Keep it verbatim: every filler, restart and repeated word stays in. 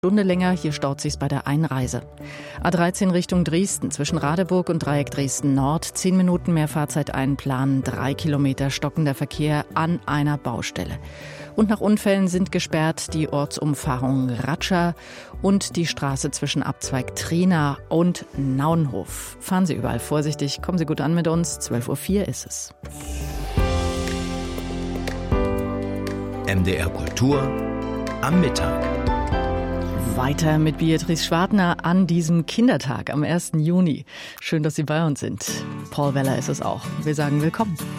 Stunde länger, hier staut sich's bei der Einreise. A dreizehn Richtung Dresden, zwischen Radeburg und Dreieck Dresden Nord, zehn Minuten mehr Fahrzeit einplanen, drei Kilometer stockender Verkehr an einer Baustelle. Und nach Unfällen sind gesperrt die Ortsumfahrung Ratscha und die Straße zwischen Abzweig Trina und Naunhof. Fahren Sie überall vorsichtig, kommen Sie gut an mit uns, zwölf Uhr vier ist es. M D R Kultur am Mittag. Weiter mit Beatrice Schwartner an diesem Kindertag am ersten Juni. Schön, dass Sie bei uns sind. Paul Weller ist es auch. Wir sagen willkommen.